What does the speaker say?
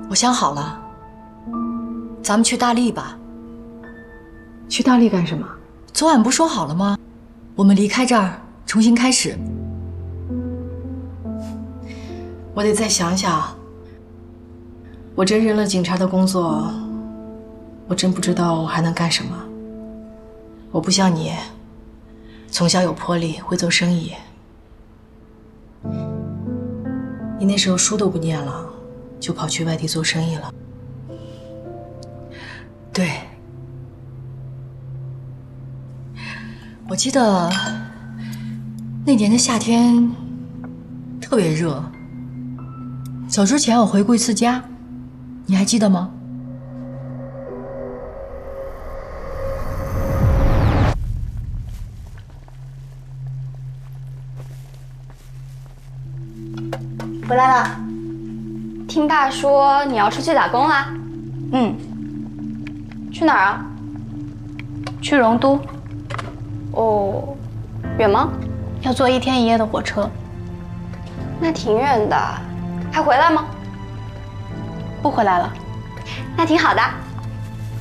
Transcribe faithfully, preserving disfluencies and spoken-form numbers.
我想好了，咱们去大理吧。 去大理干什么？ 昨晚不说好了吗？我们离开这儿，重新开始。 我得再想想。我真认了警察的工作，我真不知道我还能干什么。我不像你，从小有魄力，会做生意。你那时候书都不念了，就跑去外地做生意了。 对，我记得那年的夏天特别热。走之前我回过一次家，你还记得吗？ 回来了。听爸说你要出去打工啦？嗯。去哪儿啊？去荣都。哦，远吗？要坐一天一夜的火车。那挺远的，还回来吗？不回来了。那挺好的。